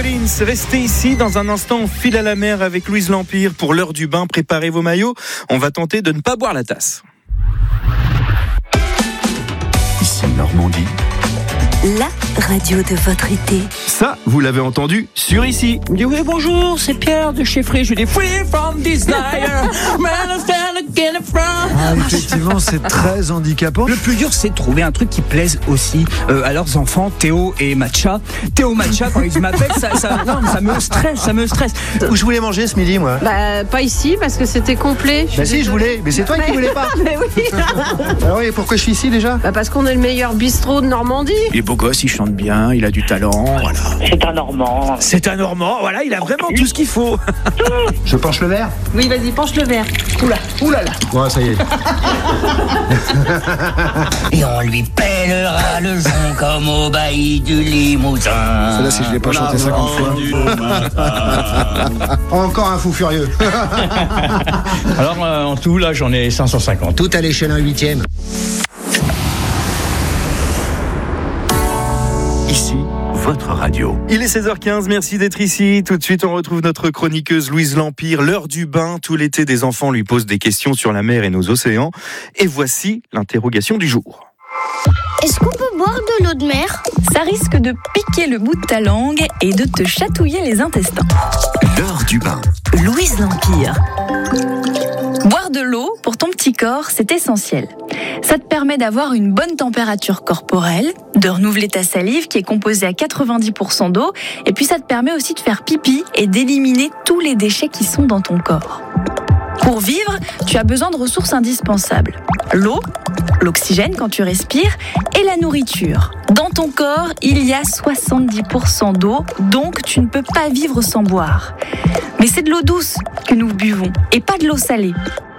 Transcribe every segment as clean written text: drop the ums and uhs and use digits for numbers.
Collins, restez ici. Dans un instant, on file à la mer avec Louise L'Empire. Pour l'heure du bain, préparez vos maillots. On va tenter de ne pas boire la tasse. Ici Normandie. La radio de votre été. Ça, vous l'avez entendu sur Ici. Il me dit oui bonjour, c'est Pierre de chez Free. Je lui dis Free from desire, Effectivement, c'est très handicapant. Le plus dur, c'est de trouver un truc qui plaise aussi à leurs enfants, Théo et Matcha. Théo Matcha, quand ils m'appellent, ça me stresse. Où je voulais manger ce midi, moi. Pas ici, parce que c'était complet. Bah si, je voulais, mais c'est toi qui voulais pas. Mais oui. Alors oui, pourquoi je suis ici déjà? Parce qu'on est le meilleur bistrot de Normandie. Il est beau gosse, il chante bien, il a du talent, voilà. C'est un Normand, voilà, il a vraiment tout ce qu'il faut. Je penche le verre? Oui, vas-y, penche le verre. Oula là. Ouais, ça y est. Et on lui pèlera le jonc comme au bailli du Limousin. Celle-là, si je l'ai pas chanté 50 fois. Encore un fou furieux. Alors en tout, là, j'en ai 550. Tout à l'échelle 1/8. Ici, votre radio. Il est 16h15, merci d'être ici. Tout de suite, on retrouve notre chroniqueuse Louise L'Empire. L'heure du bain, tout l'été, des enfants lui posent des questions sur la mer et nos océans. Et voici l'interrogation du jour. Est-ce qu'on peut boire de l'eau de mer? Ça risque de piquer le bout de ta langue et de te chatouiller les intestins. L'heure du bain. Louise L'Empire. Boire de l'eau pour ton petit corps, c'est essentiel. Ça te permet d'avoir une bonne température corporelle, de renouveler ta salive qui est composée à 90% d'eau, et puis ça te permet aussi de faire pipi et d'éliminer tous les déchets qui sont dans ton corps. Pour vivre, tu as besoin de ressources indispensables. L'eau, l'oxygène quand tu respires, et la nourriture. Dans ton corps, il y a 70% d'eau, donc tu ne peux pas vivre sans boire. Mais c'est de l'eau douce que nous buvons, et pas de l'eau salée.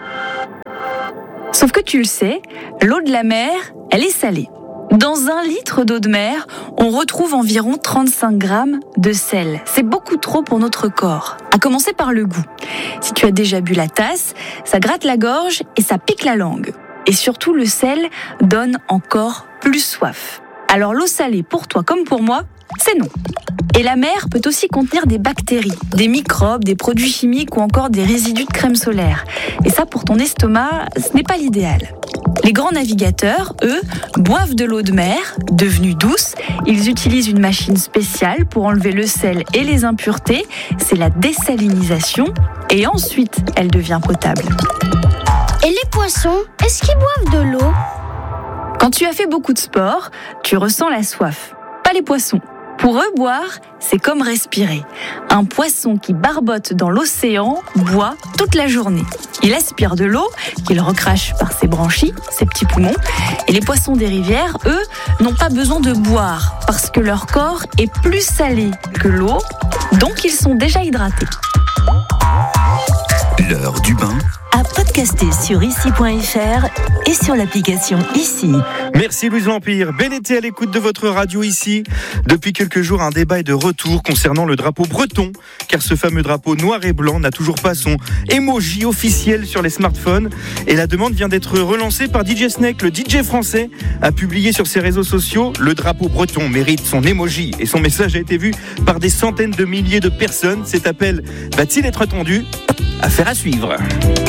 Sauf que tu le sais, l'eau de la mer, elle est salée. Dans 1 litre d'eau de mer, on retrouve environ 35 grammes de sel. C'est beaucoup trop pour notre corps. À commencer par le goût. Si tu as déjà bu la tasse, ça gratte la gorge et ça pique la langue. Et surtout, le sel donne encore plus soif. Alors l'eau salée, pour toi comme pour moi, c'est non. Et la mer peut aussi contenir des bactéries, des microbes, des produits chimiques ou encore des résidus de crème solaire. Et ça, pour ton estomac, ce n'est pas l'idéal. Les grands navigateurs, eux, boivent de l'eau de mer, devenue douce. Ils utilisent une machine spéciale pour enlever le sel et les impuretés. C'est la désalinisation. Et ensuite, elle devient potable. Et les poissons, est-ce qu'ils boivent de l'eau? Quand tu as fait beaucoup de sport, tu ressens la soif. Pas les poissons. Pour eux, boire, c'est comme respirer. Un poisson qui barbote dans l'océan boit toute la journée. Il aspire de l'eau qu'il recrache par ses branchies, ses petits poumons. Et les poissons des rivières, eux, n'ont pas besoin de boire parce que leur corps est plus salé que l'eau, donc ils sont déjà hydratés. L'heure du bain. À podcaster sur ici.fr et sur l'application Ici. Merci Louise L'Empire. Bel été à l'écoute de votre radio Ici. Depuis quelques jours, un débat est de retour concernant le drapeau breton, car ce fameux drapeau noir et blanc n'a toujours pas son emoji officiel sur les smartphones. Et la demande vient d'être relancée par DJ Snake, le DJ français, a publié sur ses réseaux sociaux: le drapeau breton mérite son emoji. Et son message a été vu par des centaines de milliers de personnes. Cet appel va-t-il être attendu? Affaire à suivre.